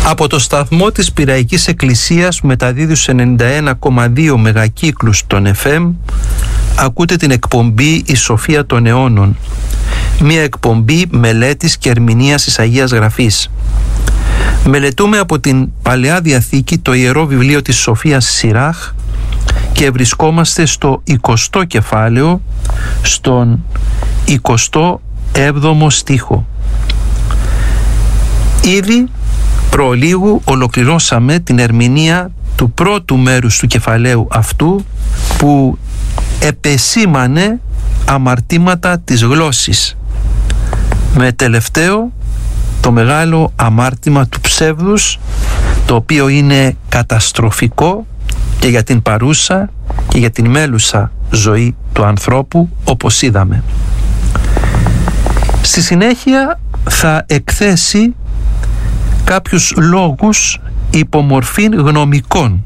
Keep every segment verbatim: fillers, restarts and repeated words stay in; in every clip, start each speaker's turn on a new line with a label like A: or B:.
A: Από το σταθμό της Πειραϊκής Εκκλησίας που μεταδίδει στους ενενήντα ένα κόμμα δύο μεγακύκλους των εφ εμ, ακούτε την εκπομπή «Η Σοφία των Αιώνων», μια εκπομπή μελέτης και ερμηνείας της Αγίας Γραφής. Μελετούμε από την Παλαιά Διαθήκη το Ιερό Βιβλίο της Σοφίας Σιράχ και βρισκόμαστε στο εικοστό κεφάλαιο, στον εικοστό έβδομο στίχο. Ήδη προλίγου ολοκληρώσαμε την ερμηνεία του πρώτου μέρους του κεφαλαίου αυτού, που επεσήμανε αμαρτήματα της γλώσσης, με τελευταίο το μεγάλο αμάρτημα του ψεύδους, το οποίο είναι καταστροφικό και για την παρούσα και για την μέλουσα ζωή του ανθρώπου, όπως είδαμε. Στη συνέχεια θα εκθέσει κάποιους λόγους υπομορφήν γνωμικών,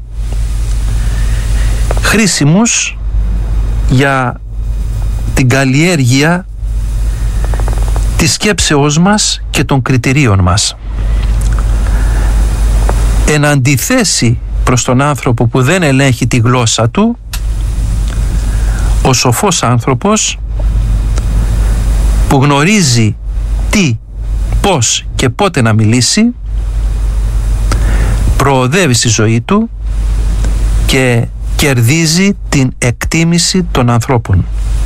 A: χρήσιμους για την καλλιέργεια της σκέψεώς μας και των κριτηρίων μας. Εν αντιθέσει προς τον άνθρωπο που δεν ελέγχει τη γλώσσα του, ο σοφός άνθρωπος που γνωρίζει τι, πώς και πότε να μιλήσει, προοδεύει στη ζωή του και κερδίζει την εκτίμηση των ανθρώπων.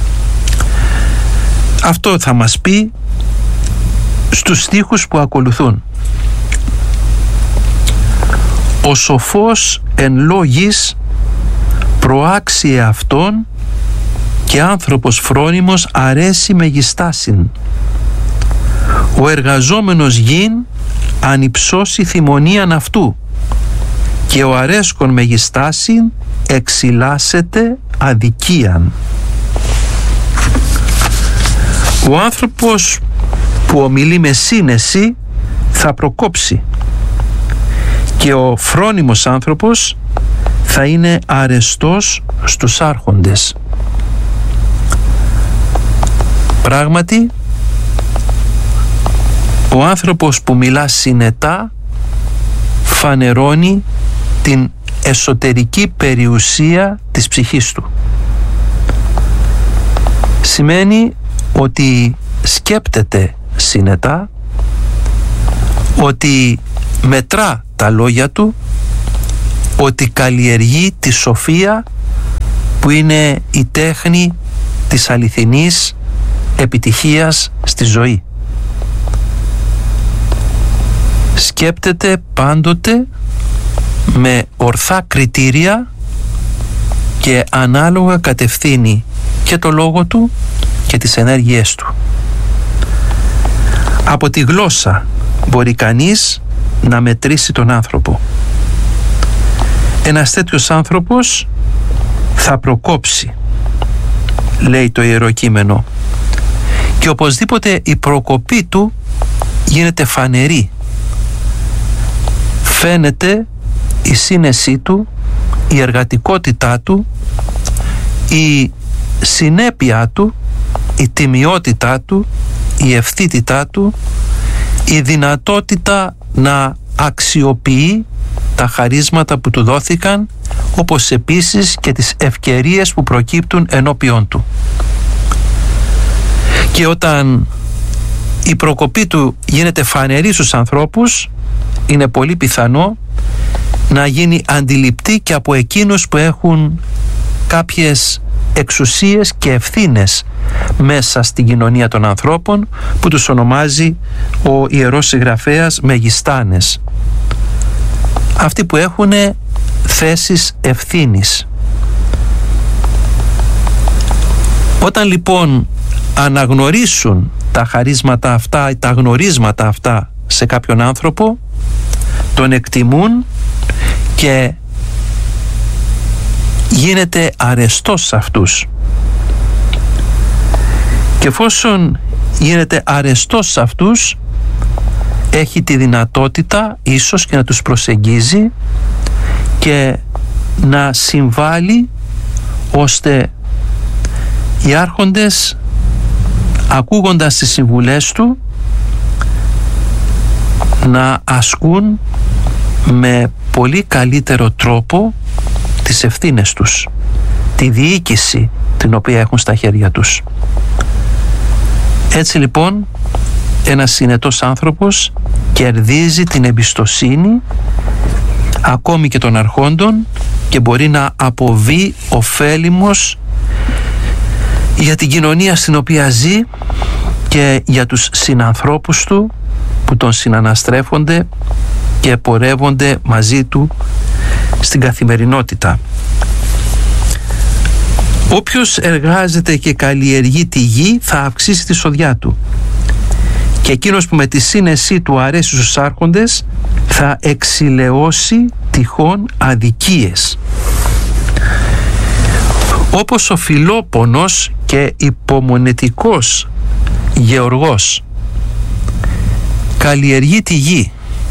A: Αυτό θα μας πει στους στίχους που ακολουθούν. Ο σοφός εν λόγης προάξει αυτόν, και άνθρωπος φρόνιμος αρέσει μεγιστάσιν. Ο εργαζόμενος γιν ανυψώσει θυμονίαν αυτού, και ο αρέσκον μεγιστάσιν εξυλάσσεται αδικίαν. Ο άνθρωπος που ομιλεί με σύνεση θα προκόψει, και ο φρόνιμος άνθρωπος θα είναι αρεστός στους άρχοντες. Πράγματι, ο άνθρωπος που μιλά συνετά φανερώνει την εσωτερική περιουσία της ψυχής του. Σημαίνει ότι σκέπτεται συνετά, ότι μετρά τα λόγια του, ότι καλλιεργεί τη σοφία που είναι η τέχνη της αληθινής επιτυχίας στη ζωή. Σκέπτεται πάντοτε με ορθά κριτήρια και ανάλογα κατευθύνει και το λόγο του και τις ενέργειές του. Από τη γλώσσα μπορεί κανείς να μετρήσει τον άνθρωπο. Ένας τέτοιος άνθρωπος θα προκόψει, λέει το Ιερό Κείμενο, και οπωσδήποτε η προκοπή του γίνεται φανερή. Φαίνεται η σύνεσή του, η εργατικότητά του, η συνέπειά του, η τιμιότητά του, η ευθύτητά του, η δυνατότητα να αξιοποιεί τα χαρίσματα που του δόθηκαν, όπως επίσης και τις ευκαιρίες που προκύπτουν ενώπιον του. Και όταν η προκοπή του γίνεται φανερή στους ανθρώπους, είναι πολύ πιθανό να γίνει αντιληπτή και από εκείνους που έχουν κάποιες εξουσίες και ευθύνες μέσα στην κοινωνία των ανθρώπων, που τους ονομάζει ο Ιερός Συγγραφέας μεγιστάνες. Αυτοί που έχουν θέσεις ευθύνης. Όταν λοιπόν αναγνωρίσουν τα χαρίσματα αυτά ή τα γνωρίσματα αυτά σε κάποιον άνθρωπο, τον εκτιμούν και γίνεται αρεστός σε αυτούς. Και εφόσον γίνεται αρεστός σε αυτούς, έχει τη δυνατότητα ίσως και να τους προσεγγίζει και να συμβάλλει ώστε οι άρχοντες, ακούγοντας τις συμβουλές του, να ασκούν με πολύ καλύτερο τρόπο τις ευθύνες τους, τη διοίκηση την οποία έχουν στα χέρια τους. Έτσι λοιπόν ένας συνετός άνθρωπος κερδίζει την εμπιστοσύνη ακόμη και των αρχόντων και μπορεί να αποβεί ωφέλιμος για την κοινωνία στην οποία ζει και για τους συνανθρώπους του που τον συναναστρέφονται και πορεύονται μαζί του στην καθημερινότητα. Όποιος εργάζεται και καλλιεργεί τη γη θα αυξήσει τη σοδιά του, και εκείνος που με τη σύνεσή του αρέσει στους άρχοντες θα εξηλαιώσει τυχόν αδικίες. Όπως ο φιλόπονος και υπομονετικός γεωργός καλλιεργεί τη γη,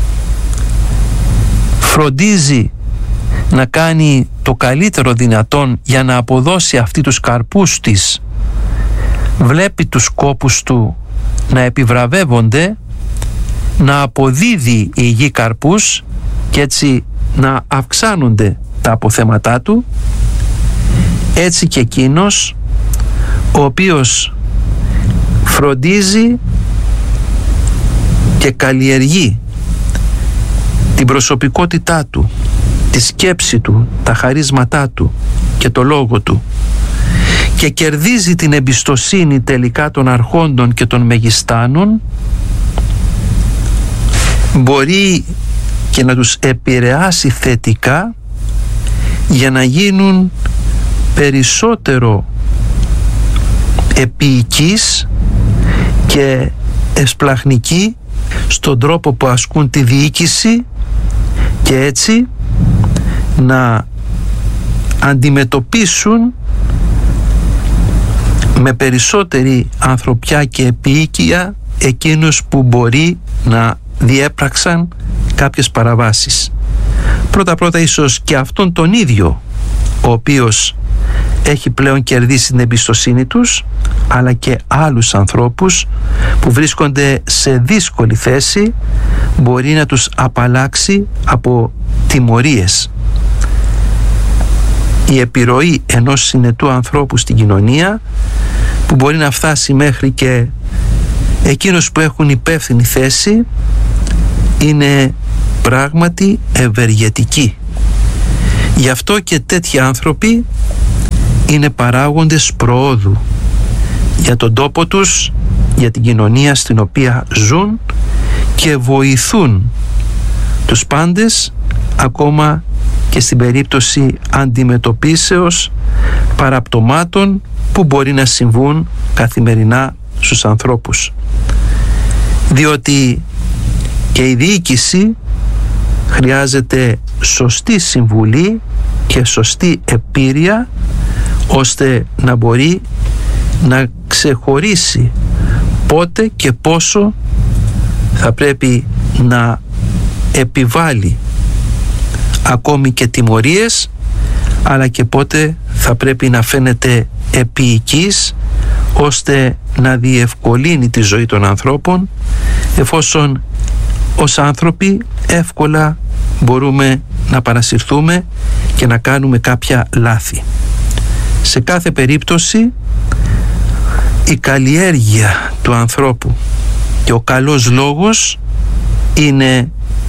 A: φροντίζει να κάνει το καλύτερο δυνατόν για να αποδώσει αυτή τους καρπούς της, βλέπει τους κόπους του να επιβραβεύονται, να αποδίδει η γη καρπούς και έτσι να αυξάνονται τα αποθέματά του, έτσι και εκείνος ο οποίος φροντίζει και καλλιεργεί την προσωπικότητά του, τη σκέψη του, τα χαρίσματά του και το λόγο του και κερδίζει την εμπιστοσύνη τελικά των αρχόντων και των μεγιστάνων, μπορεί και να τους επηρεάσει θετικά για να γίνουν περισσότερο επίοικείς και εσπλαχνικοί στον τρόπο που ασκούν τη διοίκηση και έτσι να αντιμετωπίσουν με περισσότερη ανθρωπιά και επίοικια εκείνους που μπορεί να διέπραξαν κάποιες παραβάσεις. Πρώτα πρώτα ίσως και αυτόν τον ίδιο ο οποίος έχει πλέον κερδίσει την εμπιστοσύνη τους, αλλά και άλλους ανθρώπους που βρίσκονται σε δύσκολη θέση, μπορεί να τους απαλλάξει από τιμωρίες. Η επιρροή ενός συνετού ανθρώπου στην κοινωνία, που μπορεί να φτάσει μέχρι και εκείνους που έχουν υπεύθυνη θέση, είναι πράγματι ευεργετική. Γι' αυτό και τέτοιοι άνθρωποι είναι παράγοντες προόδου για τον τόπο τους, για την κοινωνία στην οποία ζουν και βοηθούν τους πάντες, ακόμα και στην περίπτωση αντιμετωπίσεως παραπτωμάτων που μπορεί να συμβούν καθημερινά στους ανθρώπους. Διότι και η διοίκηση χρειάζεται σωστή συμβουλή και σωστή επίρρεια, ώστε να μπορεί να ξεχωρίσει πότε και πόσο θα πρέπει να επιβάλλει ακόμη και τιμωρίες, αλλά και πότε θα πρέπει να φαίνεται επίοικης, ώστε να διευκολύνει τη ζωή των ανθρώπων, εφόσον ως άνθρωποι εύκολα μπορούμε να παρασυρθούμε και να κάνουμε κάποια λάθη. Σε κάθε περίπτωση η καλλιέργεια του ανθρώπου και ο καλός λόγος είναι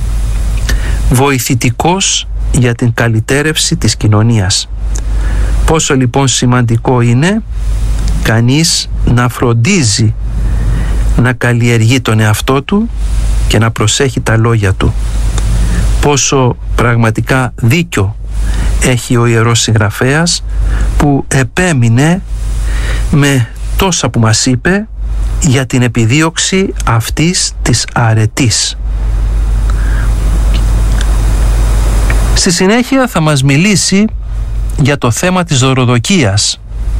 A: βοηθητικός για την καλυτέρευση της κοινωνίας. Πόσο λοιπόν σημαντικό είναι κανείς να φροντίζει να καλλιεργεί τον εαυτό του και να προσέχει τα λόγια του. Πόσο πραγματικά δίκιο έχει ο Ιερός Συγγραφέας που επέμεινε με τόσα που μας είπε για την επιδίωξη αυτής της αρετής. Στη συνέχεια θα μας μιλήσει για το θέμα της δωροδοκίας,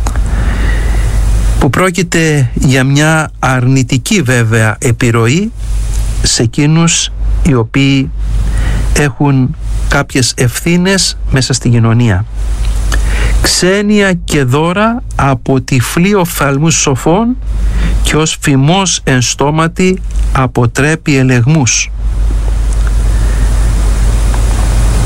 A: που πρόκειται για μια αρνητική βέβαια επιρροή σε εκείνους οι οποίοι έχουν κάποιες ευθύνες μέσα στην κοινωνία. Ξένια και δώρα από τυφλή οφθαλμούς σοφών και ως φημός εν στόματι αποτρέπει ελεγμούς.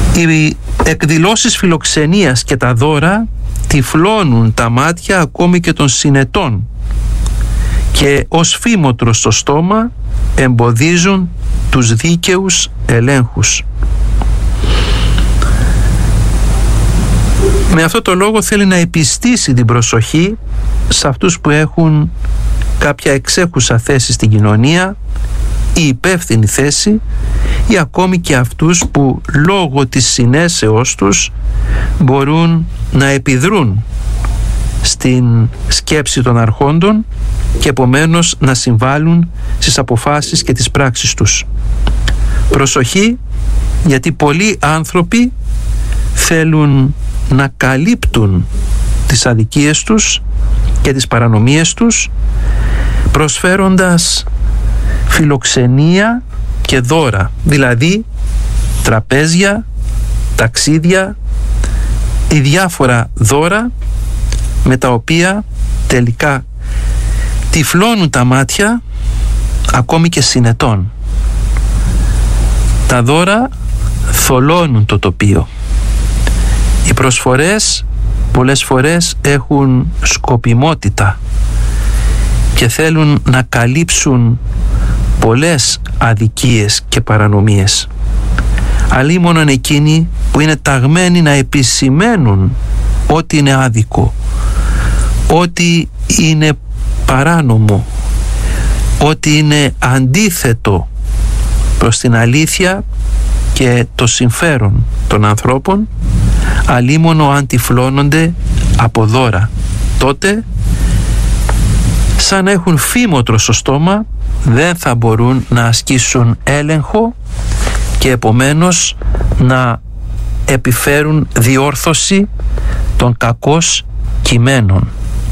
A: Οι εκδηλώσεις φιλοξενίας και τα δώρα τυφλώνουν τα μάτια ακόμη και των συνετών και ως φήμοτρο στο στόμα εμποδίζουν τους δίκαιους ελέγχους. Με αυτό το λόγο θέλει να επιστήσει την προσοχή σε αυτούς που έχουν κάποια εξέχουσα θέση στην κοινωνία ή υπεύθυνη θέση, ή ακόμη και αυτούς που λόγω της συνέσεώς τους μπορούν να επιδρούν στην σκέψη των αρχόντων και επομένως να συμβάλλουν στις αποφάσεις και τις πράξεις τους. Προσοχή, γιατί πολλοί άνθρωποι θέλουν να καλύπτουν τις αδικίες τους και τις παρανομίες τους προσφέροντας φιλοξενία και δώρα, δηλαδή τραπέζια, ταξίδια ή διάφορα δώρα με τα οποία τελικά τυφλώνουν τα μάτια ακόμη και συνετών. Τα δώρα θολώνουν το τοπίο. Οι προσφορές πολλές φορές έχουν σκοπιμότητα και θέλουν να καλύψουν πολλές αδικίες και παρανομίες. Αλλήμωνον εκείνοι που είναι ταγμένοι να επισημαίνουν ό,τι είναι άδικο, ό,τι είναι παράνομο, ό,τι είναι αντίθετο προς την αλήθεια και το συμφέρον των ανθρώπων, αλλήμωνο αν τυφλώνονται από δώρα. Τότε, σαν να έχουν φήμοτρο στο στόμα, δεν θα μπορούν να ασκήσουν έλεγχο και επομένως να επιφέρουν διόρθωση των κακώς κειμένων.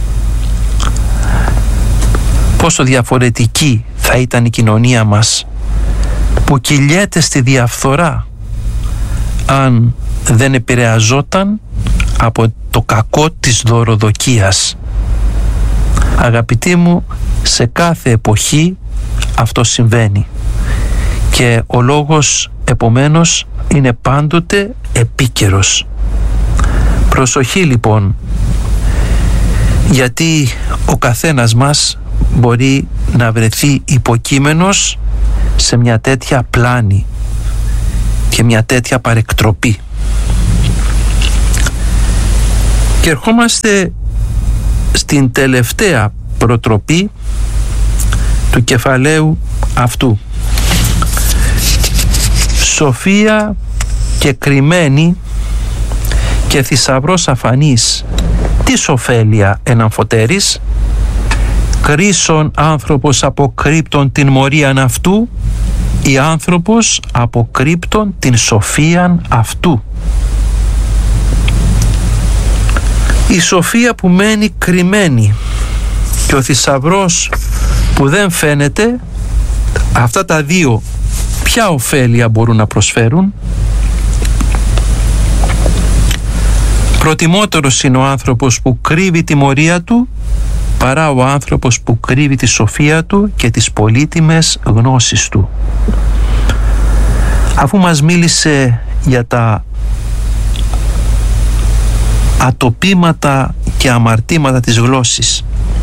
A: Πόσο διαφορετική θα ήταν η κοινωνία μας που κυλιέται στη διαφθορά αν δεν επηρεαζόταν από το κακό της δωροδοκίας. Αγαπητοί μου, σε κάθε εποχή αυτό συμβαίνει και ο λόγος επομένως είναι πάντοτε επίκαιρος. Προσοχή λοιπόν, γιατί ο καθένας μας μπορεί να βρεθεί υποκείμενος σε μια τέτοια πλάνη και μια τέτοια παρεκτροπή. Και ερχόμαστε στην τελευταία προτροπή του κεφαλαίου αυτού. Σοφία και κρυμμένη και θησαυρός αφανής, τι ωφέλεια εν αμφωτέρης, κρίσον άνθρωπος αποκρύπτον την μορίαν αυτού, ή άνθρωπος αποκρύπτον την σοφίαν αυτού. Η σοφία που μένει κρυμμένη και ο θησαυρός που δεν φαίνεται, αυτά τα δύο ποια ωφέλεια μπορούν να προσφέρουν? Προτιμότερος είναι ο άνθρωπος που κρύβει τη μορία του παρά ο άνθρωπος που κρύβει τη σοφία του και τις πολύτιμες γνώσεις του. Αφού μας μίλησε για τα ατοπήματα και αμαρτήματα της γλώσσης,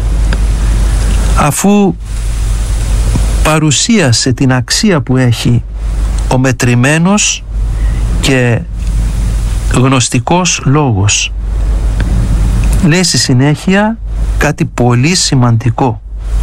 A: αφού παρουσίασε την αξία που έχει ο μετρημένος και γνωστικός λόγος, λέει στη συνέχεια κάτι πολύ σημαντικό.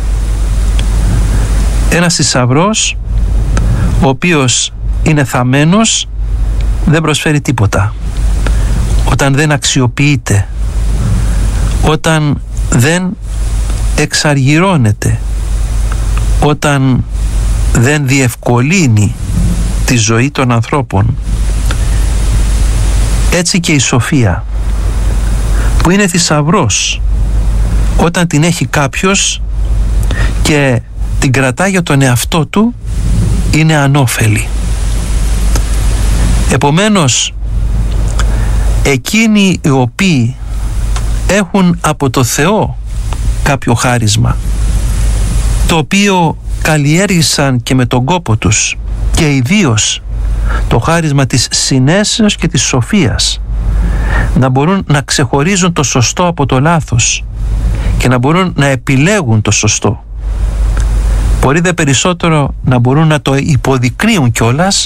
A: Ένας θησαυρός ο οποίος είναι θαμμένος δεν προσφέρει τίποτα. Όταν δεν αξιοποιείται, όταν δεν εξαργυρώνεται, όταν δεν διευκολύνει τη ζωή των ανθρώπων. Έτσι και η σοφία, που είναι θησαυρός, όταν την έχει κάποιος και την κρατά για τον εαυτό του, είναι ανώφελη. Επομένως, εκείνοι οι οποίοι έχουν από το Θεό κάποιο χάρισμα, το οποίο καλλιέργησαν και με τον κόπο τους, και ιδίως το χάρισμα της συνέσεως και της σοφίας, να μπορούν να ξεχωρίζουν το σωστό από το λάθος και να μπορούν να επιλέγουν το σωστό. Μπορεί δε περισσότερο να μπορούν να το υποδεικνύουν κιόλας.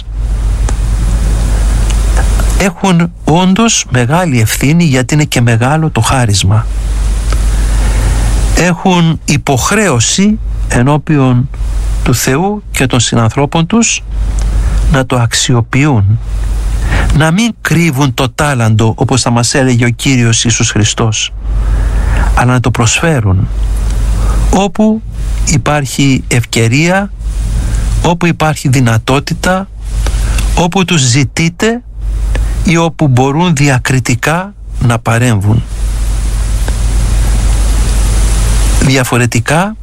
A: Έχουν όντως μεγάλη ευθύνη, γιατί είναι και μεγάλο το χάρισμα. Έχουν υποχρέωση ενώπιον του Θεού και των συνανθρώπων τους να το αξιοποιούν, να μην κρύβουν το τάλαντο, όπως θα μας έλεγε ο Κύριος Ιησούς Χριστός, αλλά να το προσφέρουν όπου υπάρχει ευκαιρία, όπου υπάρχει δυνατότητα, όπου τους ζητείτε ή όπου μπορούν διακριτικά να παρέμβουν. Διαφορετικά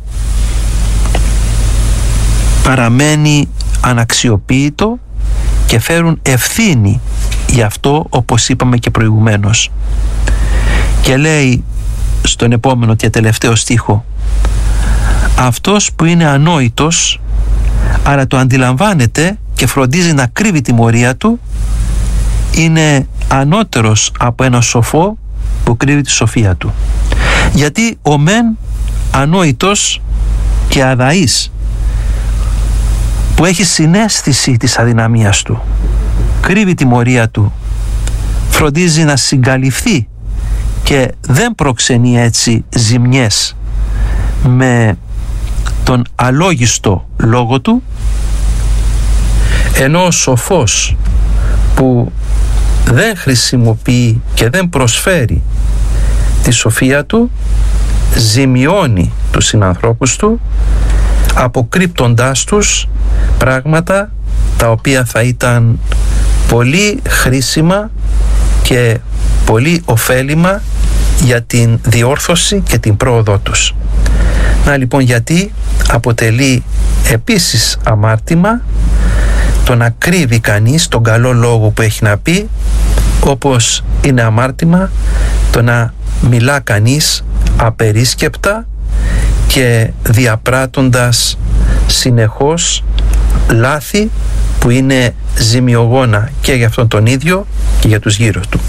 A: παραμένει αναξιοποίητο και φέρουν ευθύνη γι' αυτό, όπως είπαμε και προηγουμένως. Και λέει στον επόμενο και τελευταίο στίχο, αυτός που είναι ανόητος αλλά το αντιλαμβάνεται και φροντίζει να κρύβει τη μορία του, είναι ανώτερος από ένα σοφό που κρύβει τη σοφία του. Γιατί ο μεν ανόητος και αδαής, που έχει συναίσθηση της αδυναμίας του, κρύβει τη μορία του, φροντίζει να συγκαλυφθεί και δεν προξενεί έτσι ζημιές με τον αλόγιστο λόγο του, ενώ ο σοφός που δεν χρησιμοποιεί και δεν προσφέρει τη σοφία του, ζημιώνει τους συνανθρώπους του, αποκρύπτοντάς τους πράγματα τα οποία θα ήταν πολύ χρήσιμα και πολύ ωφέλιμα για την διόρθωση και την πρόοδό τους. Να λοιπόν, γιατί αποτελεί επίσης αμάρτημα το να κρύβει κανείς τον καλό λόγο που έχει να πει, όπως είναι αμάρτημα το να μιλά κανείς απερίσκεπτα και διαπράττοντας συνεχώς λάθη που είναι ζημιογόνα και για αυτόν τον ίδιο και για τους γύρω του.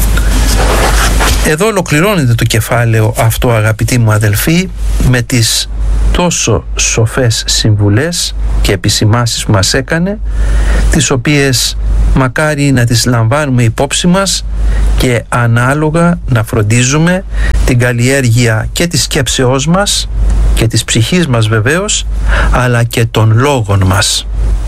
A: Εδώ ολοκληρώνεται το κεφάλαιο αυτό, αγαπητοί μου αδελφοί, με τις τόσο σοφές συμβουλές και επισημάσεις που μας έκανε, τις οποίες μακάρι να τις λαμβάνουμε υπόψη μας και ανάλογα να φροντίζουμε την καλλιέργεια και της σκέψεώς μας και της ψυχής μας βεβαίως, αλλά και των λόγων μας.